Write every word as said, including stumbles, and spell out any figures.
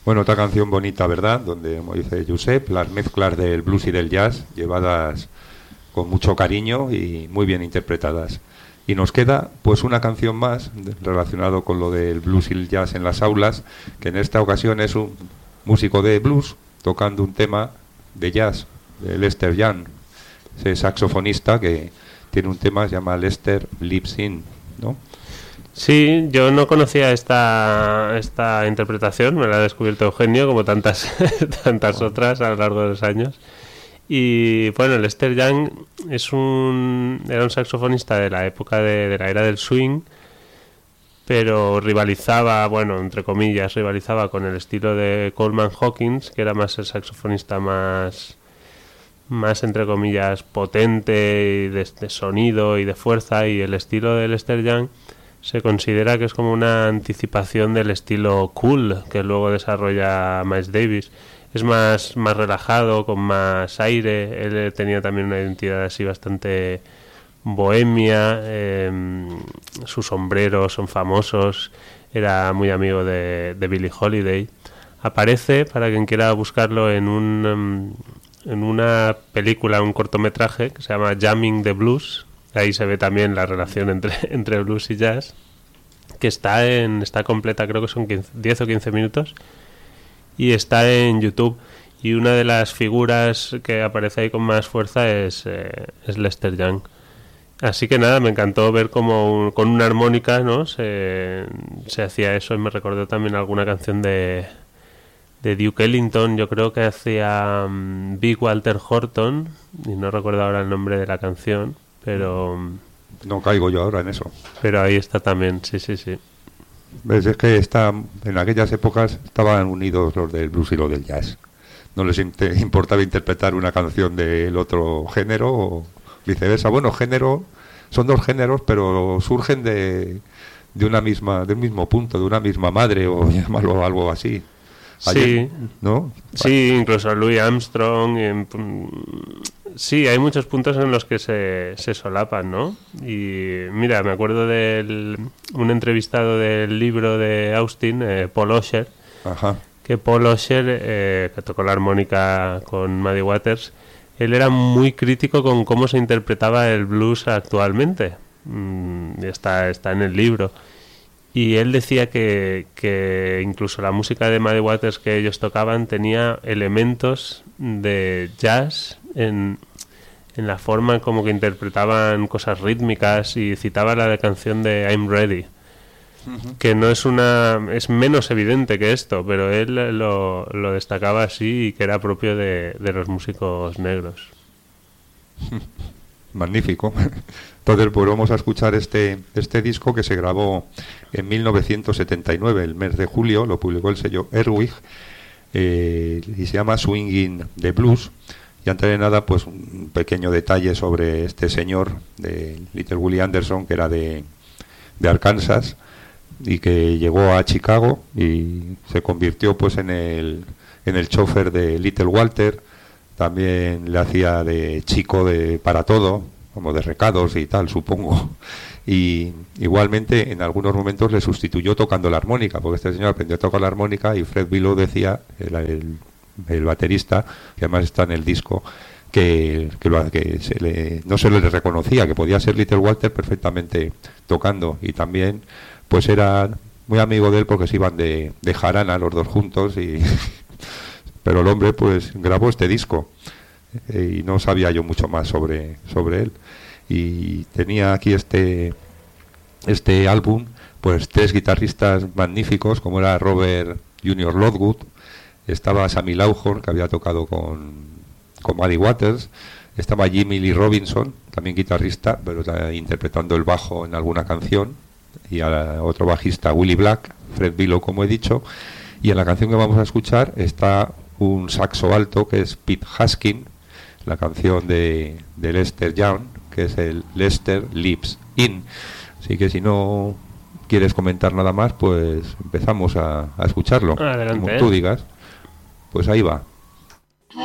Bueno, otra canción bonita, ¿verdad? Donde, como dice Josep, las mezclas del blues y del jazz llevadas con mucho cariño y muy bien interpretadas. Y nos queda pues una canción más relacionado con lo del blues y el jazz en las aulas, que en esta ocasión es un músico de blues tocando un tema de jazz, de Lester Young, ese saxofonista que tiene un tema que se llama Lester Lives In, ¿no? Sí, yo no conocía esta esta interpretación, me la ha descubierto Eugenio, como tantas tantas otras a lo largo de los años. Y bueno, Lester Young es un era un saxofonista de la época de, de la era del swing, pero rivalizaba, bueno, entre comillas, rivalizaba con el estilo de Coleman Hawkins, que era más el saxofonista más, más entre comillas, potente y de, de sonido y de fuerza, y el estilo de Lester Young se considera que es como una anticipación del estilo cool que luego desarrolla Miles Davis. Es más, más relajado, con más aire. Él tenía también una identidad así bastante bohemia. Eh, sus sombreros son famosos. Era muy amigo de, de Billie Holiday. Aparece, para quien quiera buscarlo, en un en una película, un cortometraje que se llama Jamming the Blues. Ahí se ve también la relación entre, entre blues y jazz, que está en está completa, creo que son quince, diez o quince minutos, y está en YouTube. Y una de las figuras que aparece ahí con más fuerza es, eh, es Lester Young. Así que nada, me encantó ver cómo un, con una armónica, ¿no?, se, se hacía eso, y me recordó también alguna canción de, de Duke Ellington. Yo creo que hacía um, Big Walter Horton, y no recuerdo ahora el nombre de la canción, pero no caigo yo ahora en eso. Pero ahí está también, sí, sí, sí. ¿Ves? Es que está, en aquellas épocas estaban unidos los del blues y los del jazz. No les inter- importaba interpretar una canción del otro género o viceversa. Bueno, género, son dos géneros, pero surgen de, de una misma, de un mismo punto, de una misma madre, o llamarlo algo así. Ayer, sí, ¿no? Sí, incluso Louis Armstrong. En, sí, hay muchos puntos en los que se, se solapan, ¿no? Y mira, me acuerdo de un entrevistado del libro de Austin, eh, Paul Osher. Ajá. Que Paul Osher, eh, que tocó la armónica con Muddy Waters, él era muy crítico con cómo se interpretaba el blues actualmente. Mm, está, está en el libro. Y él decía que, que incluso la música de Muddy Waters que ellos tocaban tenía elementos de jazz en, en la forma como que interpretaban cosas rítmicas, y citaba la canción de I'm Ready, uh-huh. que no es una es menos evidente que esto, pero él lo, lo destacaba así, y que era propio de, de los músicos negros. Magnífico. Entonces, pues vamos a escuchar este este disco que se grabó en mil novecientos setenta y nueve, el mes de julio, lo publicó el sello Erwig, eh, y se llama Swinging the Blues. Y antes de nada, pues un pequeño detalle sobre este señor de Little Willie Anderson, que era de, de Arkansas, y que llegó a Chicago y se convirtió pues en el en el chofer de Little Walter. También le hacía de chico de para todo, como de recados y tal, supongo. Y igualmente en algunos momentos le sustituyó tocando la armónica, porque este señor aprendió a tocar la armónica, y Fred Billow decía, el, el, el baterista, que además está en el disco, que, que, lo, que se le, no se le reconocía, que podía ser Little Walter perfectamente tocando. Y también pues era muy amigo de él, porque se iban de, de jarana los dos juntos, y pero el hombre pues grabó este disco, eh, y no sabía yo mucho más sobre, sobre él. Y tenía aquí este este álbum pues tres guitarristas magníficos, como era Robert junior Lockwood, estaba Sammy Lawhorn, que había tocado con, con Muddy Waters, estaba Jimmy Lee Robinson, también guitarrista, pero interpretando el bajo en alguna canción, y a otro bajista, Willie Black, Fred Billow, como he dicho. Y en la canción que vamos a escuchar está un saxo alto, que es Pete Haskin, la canción de, de Lester Young, que es el Lester Lives In. Así que si no quieres comentar nada más, pues empezamos a, a escucharlo. Adelante, como eh. tú digas. Pues ahí va.